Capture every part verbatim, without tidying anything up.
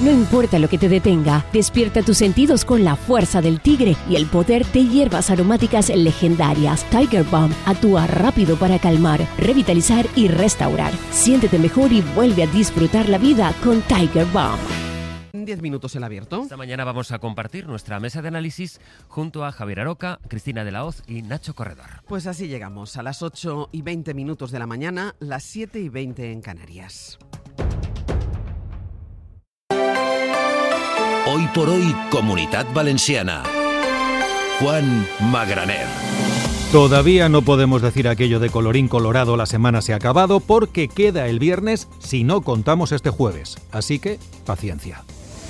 No importa lo que te detenga, despierta tus sentidos con la fuerza del tigre y el poder de hierbas aromáticas legendarias. Tiger Balm actúa rápido para calmar, revitalizar y restaurar. Siéntete mejor y vuelve a disfrutar la vida con Tiger Balm. diez minutos el abierto. Esta mañana vamos a compartir nuestra mesa de análisis junto a Javier Aroca, Cristina de la Hoz y Nacho Corredor. Pues así llegamos a las ocho y veinte minutos de la mañana, las siete y veinte en Canarias. Hoy por hoy, Comunitat Valenciana. Juan Magraner. Todavía no podemos decir aquello de colorín colorado, la semana se ha acabado, porque queda el viernes si no contamos este jueves. Así que, paciencia.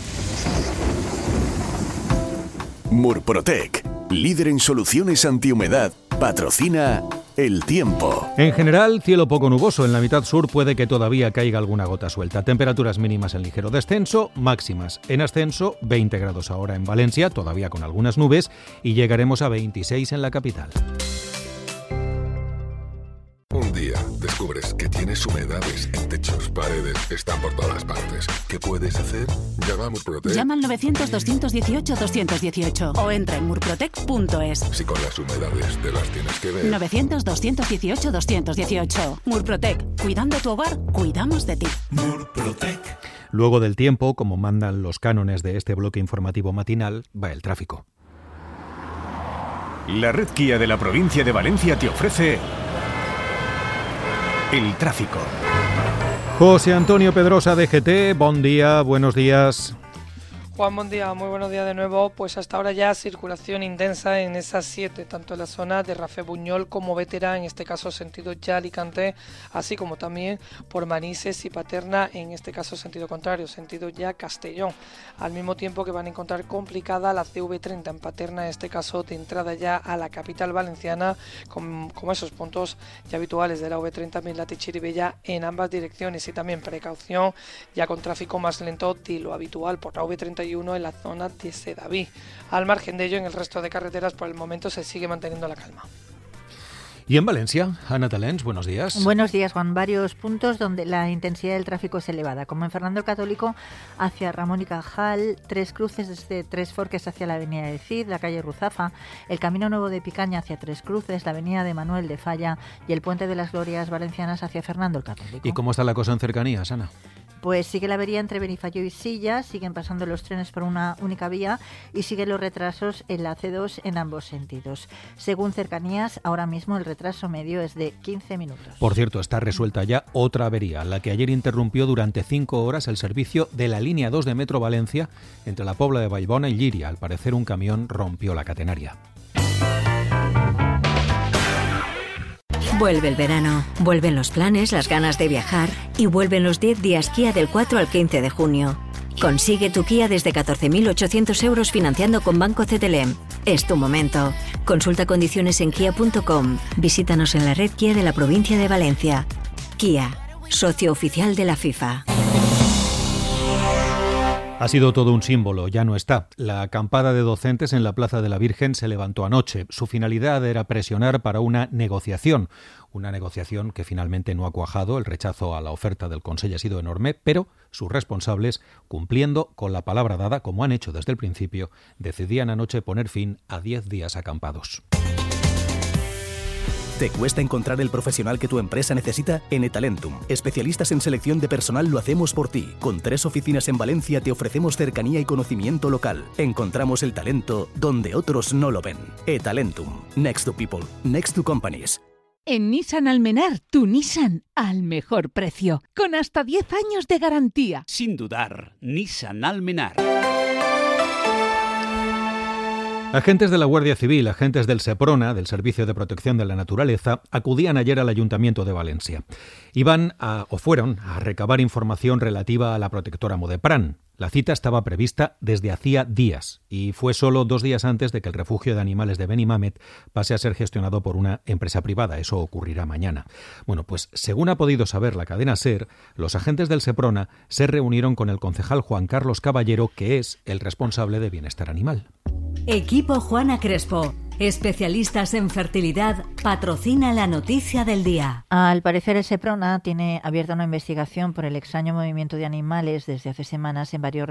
Murprotec, líder en soluciones antihumedad, patrocina El Tiempo. En general, cielo poco nuboso. En la mitad sur puede que todavía caiga alguna gota suelta. Temperaturas mínimas en ligero descenso, máximas en ascenso, veinte grados ahora en Valencia, todavía con algunas nubes, y llegaremos a veintiséis en la capital. Un día descubres que tienes humedades en techos, paredes, están por todas partes. ¿Qué puedes hacer? Llama a Murprotec. Llama al novecientos, doscientos dieciocho, doscientos dieciocho o entra en murprotec punto es. Si con las humedades te las tienes que ver. novecientos, doscientos dieciocho, doscientos dieciocho. Murprotec. Cuidando tu hogar, cuidamos de ti. Murprotec. Luego del tiempo, como mandan los cánones de este bloque informativo matinal, va el tráfico. La red Kia de la provincia de Valencia te ofrece el tráfico. José Antonio Pedrosa, D G T, buen día, buenos días. Juan, buen día, muy buenos días de nuevo. Pues hasta ahora ya circulación intensa en esas siete, tanto en la zona de Rafé Buñol como Vétera, en este caso sentido ya Alicante, así como también por Manises y Paterna, en este caso sentido contrario, sentido ya Castellón. Al mismo tiempo que van a encontrar complicada la C V treinta en Paterna, en este caso de entrada ya a la capital valenciana, con, como esos puntos ya habituales de la V treinta, Mislata y Chirivella en ambas direcciones, y también precaución ya con tráfico más lento de lo habitual por la V treinta y uno en la zona de Sedaví. Al margen de ello, en el resto de carreteras por el momento se sigue manteniendo la calma. Y en Valencia, Ana Talens, buenos días. Buenos días, Juan. Varios puntos donde la intensidad del tráfico es elevada, como en Fernando el Católico hacia Ramón y Cajal, Tres Cruces desde Tres Forques hacia la avenida de Cid, la calle Ruzafa, el Camino Nuevo de Picaña hacia Tres Cruces, la avenida de Manuel de Falla y el Puente de las Glorias Valencianas hacia Fernando el Católico. ¿Y cómo está la cosa en cercanías, Ana? Pues sigue la avería entre Benifallo y Silla, siguen pasando los trenes por una única vía y siguen los retrasos en la C dos en ambos sentidos. Según cercanías, ahora mismo el retraso medio es de quince minutos. Por cierto, está resuelta ya otra avería, la que ayer interrumpió durante cinco horas el servicio de la línea dos de Metro Valencia entre la Pobla de Vallbona y Llíria. Al parecer un camión rompió la catenaria. Vuelve el verano, vuelven los planes, las ganas de viajar y vuelven los diez días Kia del cuatro al quince de junio. Consigue tu Kia desde catorce mil ochocientos euros financiando con Banco C T L M. Es tu momento. Consulta condiciones en kia punto com. Visítanos en la red Kia de la provincia de Valencia. Kia, socio oficial de la FIFA. Ha sido todo un símbolo, ya no está. La acampada de docentes en la Plaza de la Virgen se levantó anoche. Su finalidad era presionar para una negociación. Una negociación que finalmente no ha cuajado. El rechazo a la oferta del Consell ha sido enorme, pero sus responsables, cumpliendo con la palabra dada, como han hecho desde el principio, decidían anoche poner fin a diez días acampados. ¿Te cuesta encontrar el profesional que tu empresa necesita? En eTalentum, especialistas en selección de personal, lo hacemos por ti. Con tres oficinas en Valencia te ofrecemos cercanía y conocimiento local. Encontramos el talento donde otros no lo ven. eTalentum. Next to people. Next to companies. En Nissan Almenar, tu Nissan al mejor precio, con hasta diez años de garantía. Sin dudar, Nissan Almenar. Agentes de la Guardia Civil, agentes del SEPRONA, del Servicio de Protección de la Naturaleza, acudían ayer al Ayuntamiento de Valencia. Iban a, o fueron a recabar información relativa a la protectora Modepran. La cita estaba prevista desde hacía días y fue solo dos días antes de que el refugio de animales de Benimamet pase a ser gestionado por una empresa privada. Eso ocurrirá mañana. Bueno, pues según ha podido saber la cadena SER, los agentes del SEPRONA se reunieron con el concejal Juan Carlos Caballero, que es el responsable de Bienestar Animal. Equipo Juana Crespo, especialistas en fertilidad, patrocina la noticia del día. Al parecer el SEPRONA tiene abierta una investigación por el extraño movimiento de animales desde hace semanas en varios